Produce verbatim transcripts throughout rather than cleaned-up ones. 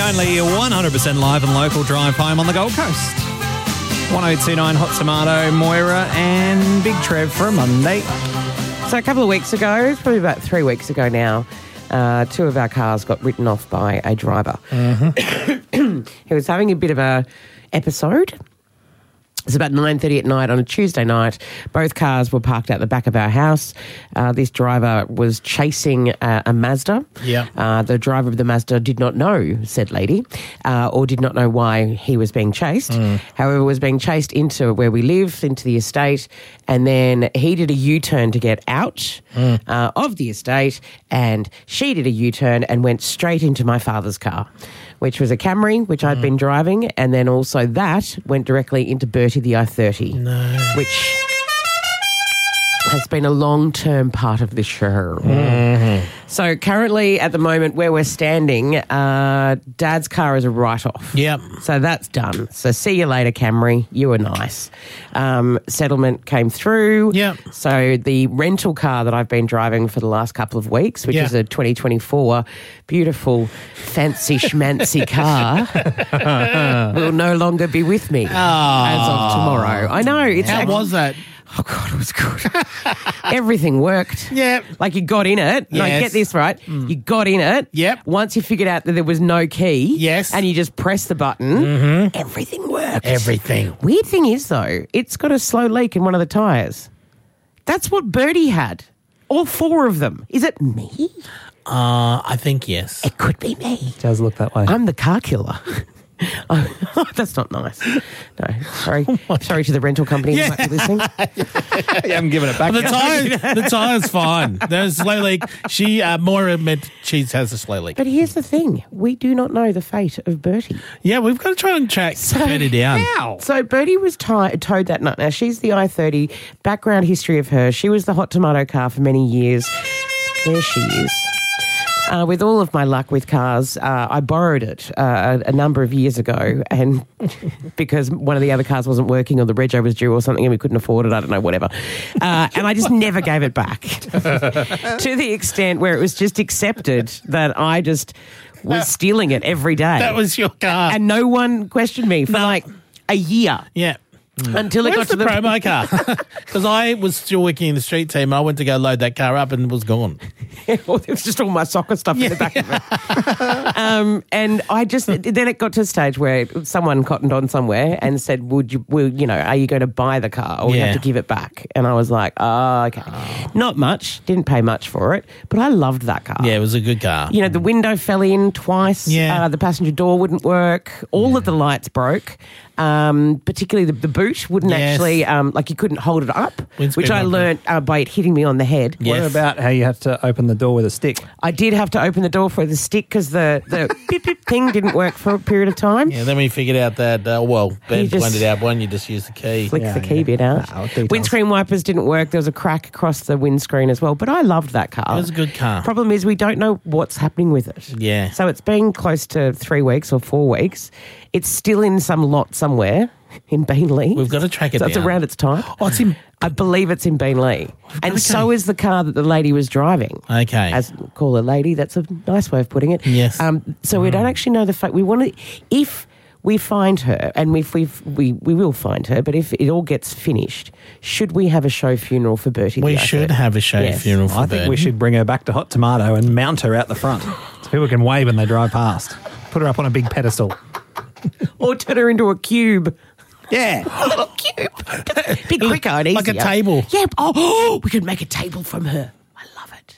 only one hundred percent live and local drive home on the Gold Coast. one oh two point nine Hot Tomato, Moira and Big Trev for a Monday. So a couple of weeks ago, probably about three weeks ago now, uh, two of our cars got written off by a driver. Mm-hmm. He was having a bit of a episode. It's about nine thirty at night on a Tuesday night. Both cars were parked out the back of our house. Uh, this driver was chasing uh, a Mazda. Yeah. Uh, the driver of the Mazda did not know said lady uh, or did not know why he was being chased. Mm. However, was being chased into where we live, into the estate, and then he did a U-turn to get out mm. uh, of the estate, and she did a U-turn and went straight into my father's car, which was a Camry, which I'd mm. been driving, and then also that went directly into Bertie the I thirty, no. which has been a long-term part of this show. Mm-hmm. So currently, at the moment, where we're standing, uh, Dad's car is a write-off. Yep. So that's done. So see you later, Camry. You were nice. Um, settlement came through. Yep. So the rental car that I've been driving for the last couple of weeks, which yep. is a twenty twenty-four beautiful, fancy schmancy car, will no longer be with me oh. as of tomorrow. I know. It's How actually, was that? Oh, God, it was good. Everything worked. Yep. Like you got in it. No, Yes. get this right. Mm. You got in it. Yep. Once you figured out that there was no key. Yes. And you just press the button. Mm-hmm. Everything worked. Everything. Weird thing is, though, it's got a slow leak in one of the tyres. That's what Bertie had. All four of them. Is it me? Uh, I think yes. It could be me. It does look that way. I'm the car killer. Oh, that's not nice. No, sorry. Oh sorry to the rental company who might be listening. You haven't given it back The yet. tire, the tire's fine. There's a slow leak. She, uh, Moira meant she has a slow leak. But here's the thing. We do not know the fate of Bertie. Yeah, we've got to try and track Bertie down. How? So Bertie was ti- towed that night. Now, she's the I thirty. Background history of her. She was the Hot Tomato car for many years. There she is. Uh, with all of my luck with cars, uh, I borrowed it uh, a, a number of years ago, and because one of the other cars wasn't working or the rego was due or something and we couldn't afford it, I don't know, whatever. Uh, and I just never gave it back to the extent where it was just accepted that I just was stealing it every day. That was your car. And no one questioned me for No. like a year. Yeah. Until it Where's got to the the promo car? Because I was still working in the street team. I went to go load that car up and it was gone. It was just all my soccer stuff in the back of it. Um, and I just, then it got to a stage where someone cottoned on somewhere and said, would you, will, you know, are you going to buy the car or we Yeah. have to give it back? And I was like, oh, okay. Oh. Not much, didn't pay much for it, but I loved that car. Yeah, it was a good car. You know, the window fell in twice. Yeah. Uh, the passenger door wouldn't work. All yeah. of the lights broke. Um, particularly the, the boot wouldn't Yes. actually, um, like you couldn't hold it up, Windscreen which I wiper. learnt uh, by it hitting me on the head. Yes. What about how you have to open the door with a stick? I did have to open the door for the stick because the, the beep beep thing didn't work for a period of time. Yeah, then we figured out that, uh, well, Ben just pointed out one, you just use the key. Flick Yeah, the key yeah. bit out. No, details. Windscreen wipers didn't work. There was a crack across the windscreen as well. But I loved that car. It was a good car. Problem is we don't know what's happening with it. Yeah. So it's been close to three weeks or four weeks. It's still in some lot somewhere in Beanley. We've got to track it so down. it's around its type. Oh, it's in... I believe it's in Beanley. And okay. so is the car that the lady was driving. Okay. As call a lady, that's a nice way of putting it. Yes. Um, so we don't actually know the fact. We want to, if we find her, and if we we we will find her, but if it all gets finished, should we have a show funeral for Bertie? We the should athlete? have a show Yes. funeral for I think Ben. we should bring her back to Hot Tomato and mount her out the front so people can wave when they drive past. Put her up on a big pedestal. Or turn her into a cube. Yeah. A cube. Be quicker and easier. Like a table. Yeah. Oh, we could make a table from her. I love it.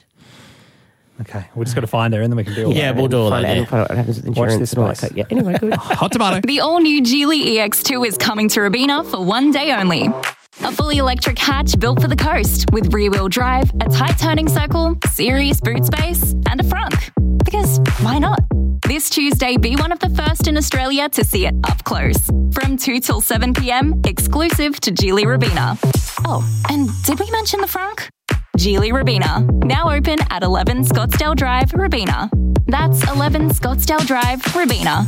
Okay, we just got to find her and then we can do all Yeah, that. we'll do all Find that, out yeah. and find out what happens with insurance this and all that. space. Yeah. Anyway, good. Hot Tomato. The all-new Geely E X two is coming to Robina for one day only. A fully electric hatch built for the coast with rear-wheel drive, a tight turning circle, serious boot space, and a frunk. Because why not? This Tuesday, be one of the first in Australia to see it up close. From two till seven p.m, exclusive to Geely Robina. Oh, and did we mention the frunk? Geely Robina, now open at eleven Scottsdale Drive, Robina. That's eleven Scottsdale Drive, Robina.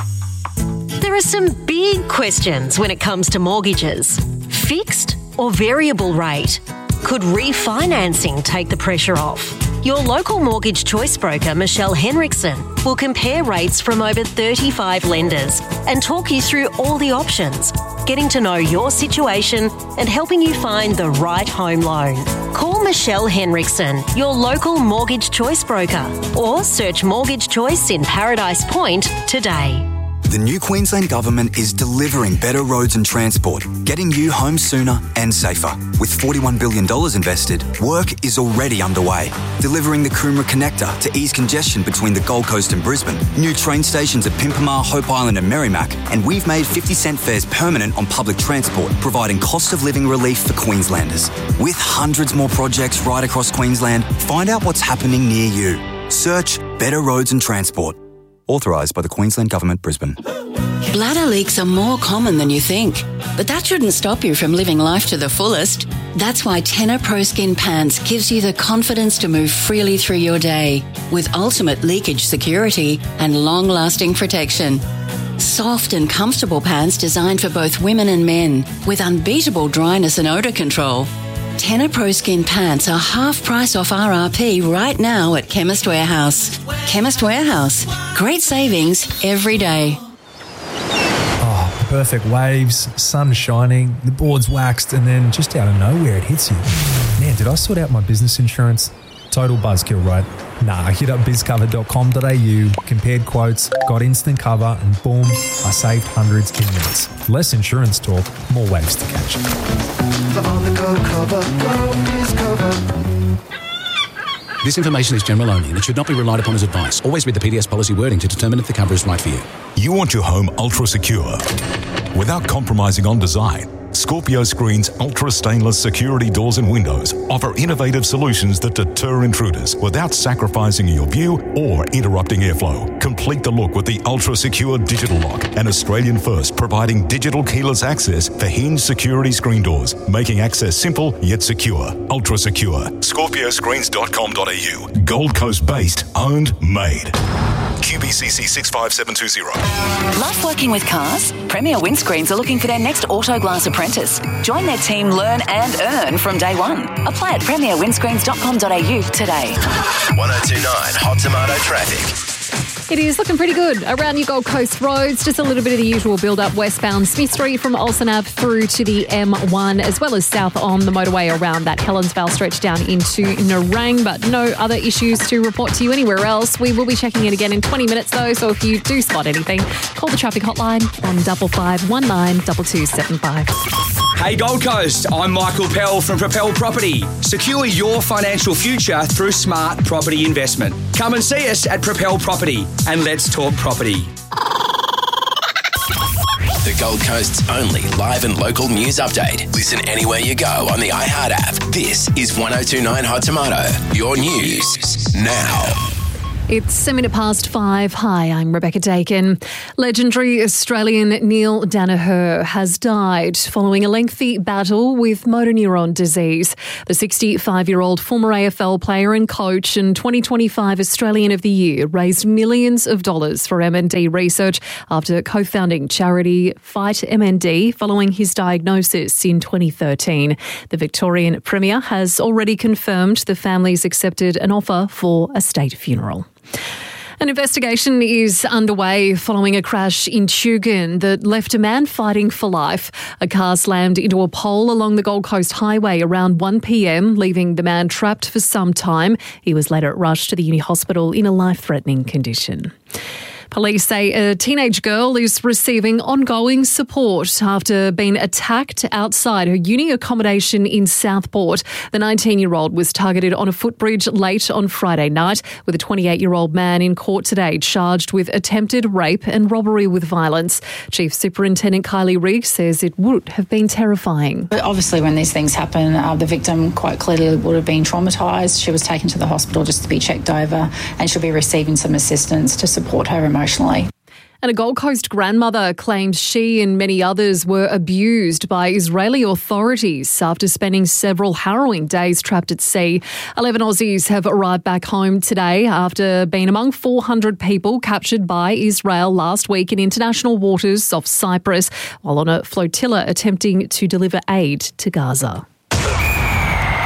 There are some big questions when it comes to mortgages. Fixed or variable rate? Could refinancing take the pressure off? Your local mortgage choice broker, Michelle Henriksen, will compare rates from over thirty-five lenders and talk you through all the options, getting to know your situation and helping you find the right home loan. Call Michelle Henriksen, your local mortgage choice broker, or search Mortgage Choice in Paradise Point today. The new Queensland Government is delivering better roads and transport, getting you home sooner and safer. With forty-one billion dollars invested, work is already underway. Delivering the Coomera Connector to ease congestion between the Gold Coast and Brisbane, new train stations at Pimpamar, Hope Island and Merrimack, and we've made fifty cent fares permanent on public transport, providing cost of living relief for Queenslanders. With hundreds more projects right across Queensland, find out what's happening near you. Search Better Roads and Transport. Authorised by the Queensland Government, Brisbane. Bladder leaks are more common than you think, but that shouldn't stop you from living life to the fullest. That's why Tena Pro Skin Pants gives you the confidence to move freely through your day with ultimate leakage security and long-lasting protection. Soft and comfortable pants designed for both women and men with unbeatable dryness and odour control. Tena Pro Skin Pants are half price off R R P right now at Chemist Warehouse. Chemist Warehouse. Great savings every day. Oh, perfect waves, sun shining, the board's waxed, and then just out of nowhere it hits you. Man, did I sort out my business insurance? Total buzzkill, right? Nah, hit up biz cover dot com dot a u, compared quotes, got instant cover, and boom, I saved hundreds in minutes. Less insurance talk, more waves to catch. On the go cover, go biz cover. This information is general only and it should not be relied upon as advice. Always read the P D S policy wording to determine if the cover is right for you. You want your home ultra secure without compromising on design. Scorpio Screen's ultra stainless security doors and windows offer innovative solutions that deter intruders without sacrificing your view or interrupting airflow. Complete the look with the ultra secure digital lock, an Australian first providing digital keyless access for hinged security screen doors, making access simple yet secure. Ultra secure. scorpio screens dot com dot a u. Gold Coast based, owned, made. Q B C C six five seven two zero. Love working with cars? Premier Windscreens are looking for their next auto glass apprentice. Join their team, learn and earn from day one. Apply at premier windscreens dot com dot a u today. one oh two point nine Hot Tomato Traffic. It is looking pretty good around your Gold Coast roads. Just a little bit of the usual build-up westbound Smith Street from Olsen Ave through to the M one, as well as south on the motorway around that Helensvale stretch down into Nerang, but no other issues to report to you anywhere else. We will be checking it again in twenty minutes though, so if you do spot anything, call the traffic hotline on double five one nine double two seven five. Hey Gold Coast, I'm Michael Pell from Propel Property. Secure your financial future through smart property investment. Come and see us at Propel Property and let's talk property. The Gold Coast's only live and local news update. Listen anywhere you go on the iHeart app. This is one oh two point nine Hot Tomato, your news now. It's a minute past five. Hi, I'm Rebecca Dakin. Legendary Australian Neil Danaher has died following a lengthy battle with motor neuron disease. The sixty-five-year-old former A F L player and coach and twenty twenty-five Australian of the Year raised millions of dollars for M N D research after co-founding charity Fight M N D following his diagnosis in twenty thirteen. The Victorian Premier has already confirmed the family's accepted an offer for a state funeral. An investigation is underway following a crash in Tugun that left a man fighting for life. A car slammed into a pole along the Gold Coast Highway around one p.m, leaving the man trapped for some time. He was later rushed to the uni hospital in a life-threatening condition. Police say a teenage girl is receiving ongoing support after being attacked outside her uni accommodation in Southport. The nineteen-year-old was targeted on a footbridge late on Friday night, with a twenty-eight-year-old man in court today charged with attempted rape and robbery with violence. Chief Superintendent Kylie Riggs says it would have been terrifying. But obviously, when these things happen, uh, the victim quite clearly would have been traumatised. She was taken to the hospital just to be checked over, and she'll be receiving some assistance to support her emotionally. And a Gold Coast grandmother claims she and many others were abused by Israeli authorities after spending several harrowing days trapped at sea. Eleven Aussies have arrived back home today after being among four hundred people captured by Israel last week in international waters off Cyprus while on a flotilla attempting to deliver aid to Gaza.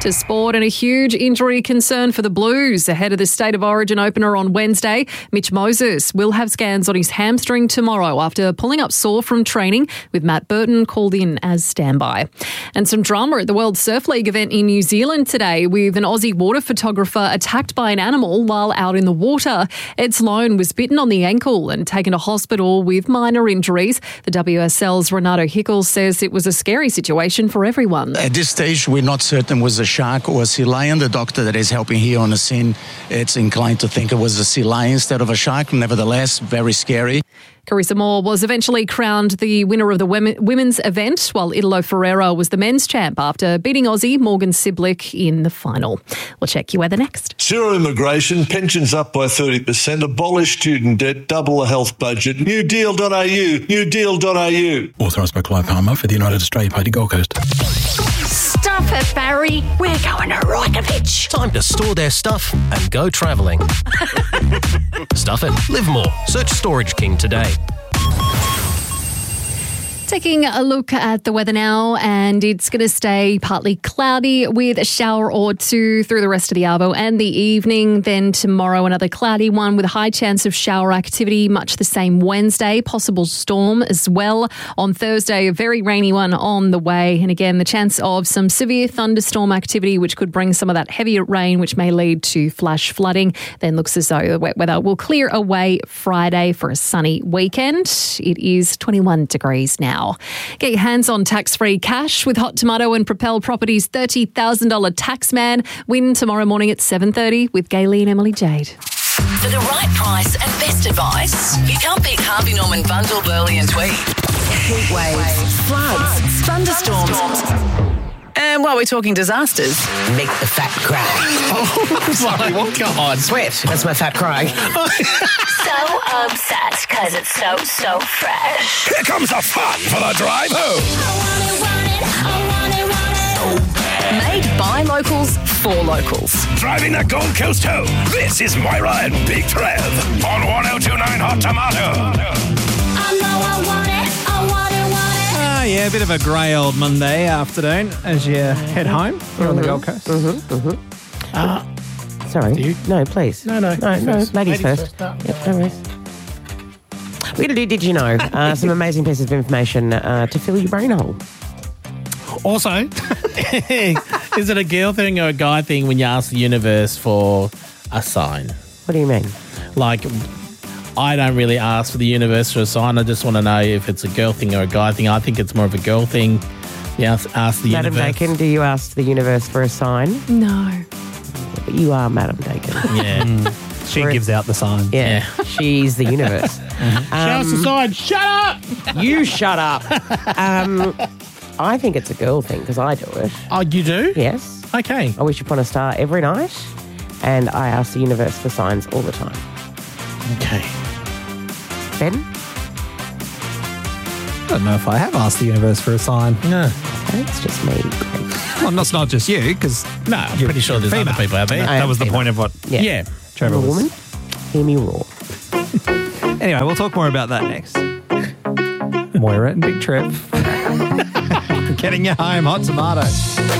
To sport, and a huge injury concern for the Blues ahead of the State of Origin opener on Wednesday. Mitch Moses will have scans on his hamstring tomorrow after pulling up sore from training, with Matt Burton called in as standby. And some drama at the World Surf League event in New Zealand today, with an Aussie water photographer attacked by an animal while out in the water. Ed Sloan was bitten on the ankle and taken to hospital with minor injuries. The W S L's Renato Hickles says it was a scary situation for everyone. At this stage, we're not certain was a shark or a sea lion. The doctor that is helping here on the scene, it's inclined to think it was a sea lion instead of a shark. Nevertheless, very scary. Carissa Moore was eventually crowned the winner of the women's event, while Italo Ferreira was the men's champ after beating Aussie Morgan Siblick in the final. We'll check your weather next. Zero immigration, pensions up by thirty percent, abolish student debt, double the health budget. new deal dot a u, new deal dot a u. Authorised by Clive Palmer for the United Australia Party Gold Coast. Stop it, Barry. We're going to Reykjavik. Time to store their stuff and go travelling. Stuff it. Live more. Search Storage King today. Taking a look at the weather now, and it's going to stay partly cloudy with a shower or two through the rest of the arvo and the evening. Then tomorrow, another cloudy one with a high chance of shower activity, much the same Wednesday. Possible storm as well. On Thursday, a very rainy one on the way. And again, the chance of some severe thunderstorm activity, which could bring some of that heavier rain, which may lead to flash flooding. Then looks as though the wet weather will clear away Friday for a sunny weekend. It is twenty-one degrees now. Get your hands on tax-free cash with Hot Tomato and Propel Properties' thirty thousand dollars tax man. Win tomorrow morning at seven thirty with Gayley and Emily Jade. For the right price and best advice, you can't beat Harvey Norman Bundle, Burley and Tweed. Heat waves, floods, thunderstorms. And while we're talking disasters, make the fat cry. Oh, sorry, what God? Sweat. That's my fat cry. So upset because it's so, so fresh. Here comes the fun for the drive home. Made by locals for locals. Driving the Gold Coast home. This is Moira and Big Trev on one oh two point nine Hot Tomato. I know I want it. I want it, want it. Ah, yeah, a bit of a grey old Monday afternoon as you head home here on the Gold Coast. Mm-hmm, mm-hmm. Uh, Sorry. No, please. No, no. No, no. First. Ladies, Ladies first. first. No. Yep, no worries. We're going to do Did You Know? Uh, some amazing pieces of information uh, to fill your brain hole. Also, is it a girl thing or a guy thing when you ask the universe for a sign? What do you mean? Like, I don't really ask for the universe for a sign. I just want to know if it's a girl thing or a guy thing. I think it's more of a girl thing. Yeah, ask, ask the Madam universe. Dakin, do you ask the universe for a sign? No. But you are Madam Dakin. Yeah. She gives out the sign. Yeah. She's the universe. Show us the sign. Shut up! You shut up. Um, I think it's a girl thing because I do it. Oh, you do? Yes. Okay. I wish upon a star every night, and I ask the universe for signs all the time. Okay. Ben? I don't know if I have asked the universe for a sign. No. Okay, it's just me. Great. Well, that's not just you, because No, I'm pretty sure there's other people out there. I that am was the female. point of what Yeah. Yeah. Trevor I'm a was. woman. Hear me roar. Anyway, we'll talk more about that next. Moira and Big Trev. Getting you home, Hot Tomato.